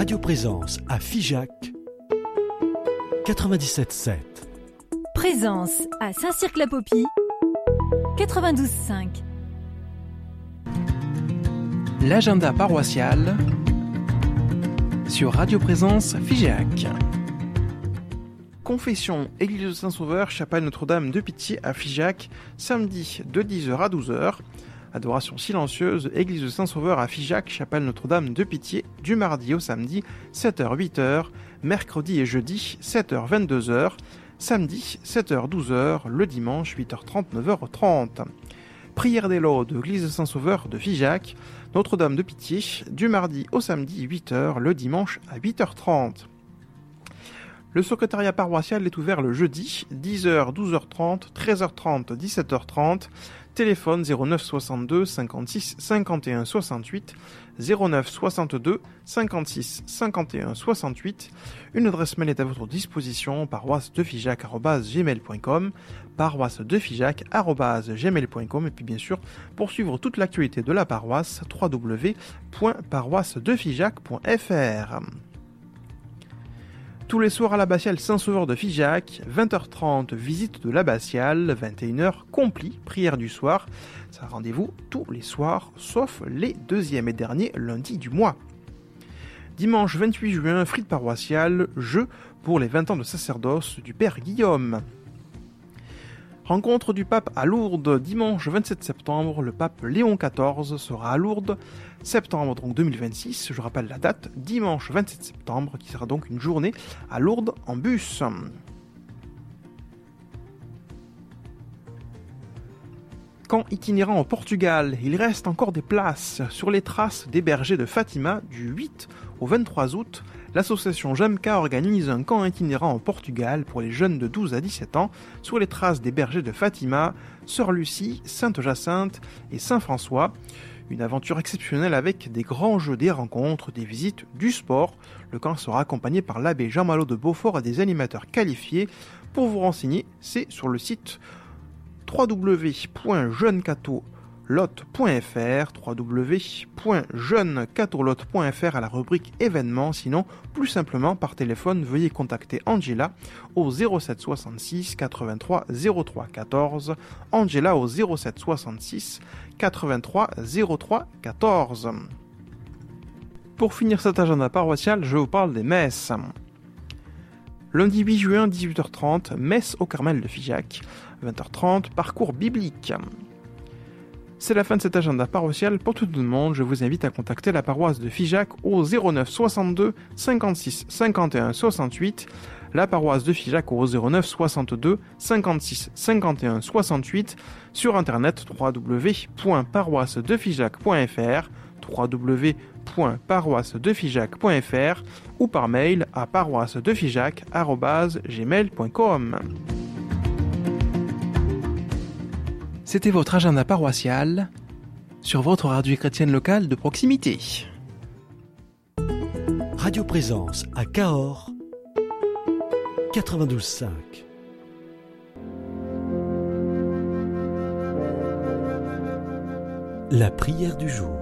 Radio Présence à Figeac 97.7. Présence à Saint-Cirq-la-Popie 92.5. L'agenda paroissial sur Radio Présence Figeac. Confession, Église de Saint-Sauveur, Chapelle Notre-Dame de Pitié à Figeac, samedi de 10h à 12h. Adoration silencieuse, Église de Saint-Sauveur à Figeac, Chapelle Notre-Dame de Pitié, du mardi au samedi, 7h-8h, mercredi et jeudi, 7h-22h, samedi, 7h-12h, le dimanche, 8h30, 9h30. Prière des lauds de l'Église de Saint-Sauveur de Figeac, Notre-Dame de Pitié, du mardi au samedi, 8h, le dimanche à 8h30. Le secrétariat paroissial est ouvert le jeudi, 10h, 12h30, 13h30, 17h30, téléphone 09 62 56 51 68, 09 62 56 51 68. Une adresse mail est à votre disposition, paroissedefigeac@gmail.com, paroissedefigeac@gmail.com, et puis bien sûr, pour suivre toute l'actualité de la paroisse, www.paroissedefigeac.fr. Tous les soirs à l'abbatiale Saint-Sauveur de Figeac, 20h30, visite de l'abbatiale, 21h, compli, prière du soir. Ça rendez-vous tous les soirs, sauf les deuxièmes et derniers lundis du mois. Dimanche 28 juin, frite paroissiale, jeu pour les 20 ans de sacerdoce du Père Guillaume. Rencontre du pape à Lourdes, dimanche 27 septembre, le pape Léon XIV sera à Lourdes, septembre donc 2026, je rappelle la date, dimanche 27 septembre, qui sera donc une journée à Lourdes en bus. Camp itinérant au Portugal, il reste encore des places sur les traces des bergers de Fatima du 8 au 23 août. L'association JAMCA organise un camp itinérant au Portugal pour les jeunes de 12 à 17 ans sur les traces des bergers de Fatima, Sœur Lucie, Sainte-Jacinthe et Saint-François. Une aventure exceptionnelle avec des grands jeux, des rencontres, des visites, du sport. Le camp sera accompagné par l'abbé Jean-Malo de Beaufort et des animateurs qualifiés. Pour vous renseigner, c'est sur le site www.jeunecatolotte.fr, www.jeunecatolotte.fr à la rubrique événements. Sinon, plus simplement par téléphone, veuillez contacter Angela au 07 66 83 03 14. Angela au 07 66 83 03 14. Pour finir cet agenda paroissial, je vous parle des messes. Lundi 8 juin, 18h30, messe au Carmel de Figeac. 20h30, parcours biblique. C'est la fin de cet agenda paroissial. Pour tout le monde, je vous invite à contacter la paroisse de Figeac au 09 62 56 51 68, la paroisse de Figeac au 09 62 56 51 68, sur internet www.paroissedefigeac.fr, www.paroissedefigeac.fr, ou par mail à paroissedefigeac@gmail.com. C'était votre agenda paroissial sur votre radio chrétienne locale de proximité. Radio Présence à Cahors 92.5. La prière du jour.